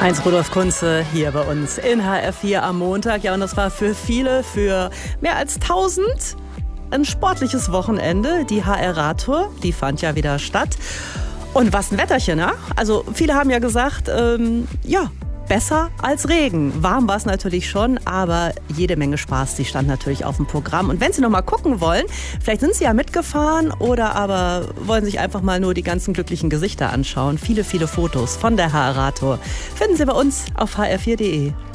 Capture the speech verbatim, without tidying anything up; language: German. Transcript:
Heinz-Rudolf Kunze hier bei uns in H R vier am Montag. Ja, und das war für viele, für mehr als tausend ein sportliches Wochenende. Die H R-Radtour, die fand ja wieder statt. Und was ein Wetterchen, ne? Also viele haben ja gesagt, ähm, ja, besser als Regen. Warm war es natürlich schon, aber jede Menge Spaß, die stand natürlich auf dem Programm. Und wenn Sie noch mal gucken wollen, vielleicht sind Sie ja mitgefahren oder aber wollen sich einfach mal nur die ganzen glücklichen Gesichter anschauen. Viele, viele Fotos von der H R-Radtour finden Sie bei uns auf h r vier punkt de.